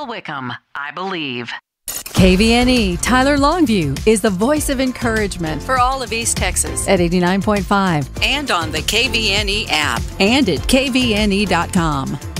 Tyler Wickham, I believe. KVNE Tyler Longview is the voice of encouragement for all of East Texas at 89.5 and on the KVNE app and at kvne.com.